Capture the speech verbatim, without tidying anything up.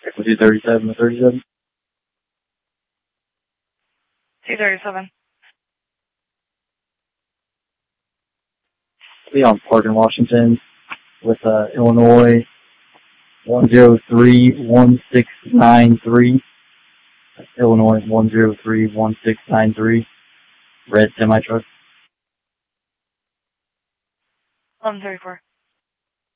two thirty-seven to thirty-seven. two thirty-seven. Leon Park in Washington with uh, Illinois one zero three one six nine three. Illinois one zero three one six nine three. Red semi-truck. eleven thirty-four.